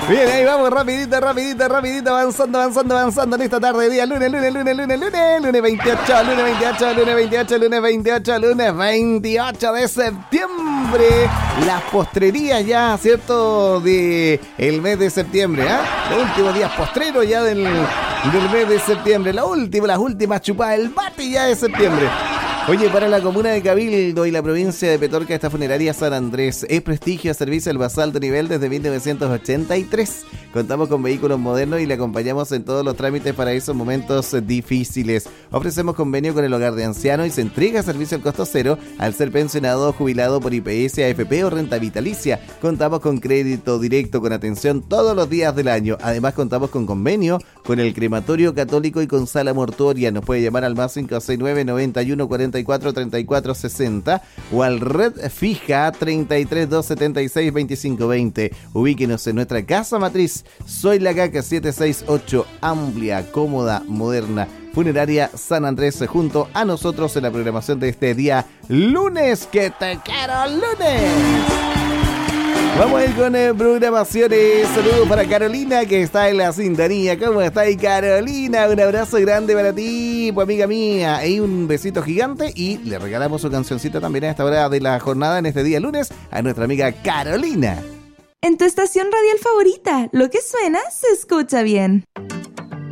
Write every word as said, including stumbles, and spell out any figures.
Bien, ahí vamos, rapidito, rapidito, rapidito, avanzando, avanzando, avanzando en esta tarde de día, lunes, lunes, lunes, lunes, lunes, lunes veintiocho, lunes veintiocho, lunes veintiocho, lunes veintiocho, lunes veintiocho de septiembre. Las postrerías ya, ¿cierto? De el mes de septiembre, ¿ah? ¿eh? Los últimos días postreros ya del, del mes de septiembre, la última, las últimas chupadas, el bate ya de septiembre. Oye, para la comuna de Cabildo y la provincia de Petorca, esta funeraria San Andrés es prestigio, servicio al más alto nivel desde mil novecientos ochenta y tres. Contamos con vehículos modernos y le acompañamos en todos los trámites para esos momentos difíciles. Ofrecemos convenio con el hogar de ancianos y se entrega servicio al costo cero al ser pensionado o jubilado por I P S, A F P o renta vitalicia. Contamos con crédito directo con atención todos los días del año. Además, contamos con convenio con el crematorio católico y con sala mortuoria. Nos puede llamar al más cinco seis nueve, noventa y uno, cuarenta y cuatro, treinta y cuatro sesenta o al red fija treinta y tres, doscientos setenta y seis, veinticinco veinte. Ubíquenos en nuestra casa matriz. Soy la Caca siete seis ocho, amplia, cómoda, moderna. Funeraria San Andrés, junto a nosotros en la programación de este día lunes. ¡Que te quiero lunes! Vamos a ir con eh, programaciones. Saludos para Carolina, que está en la sintonía. ¿Cómo estás, Carolina? Un abrazo grande para ti, pues amiga mía. Y un besito gigante. Y le regalamos su cancioncita también a esta hora de la jornada, en este día lunes, a nuestra amiga Carolina. En tu estación radial favorita, lo que suena se escucha bien.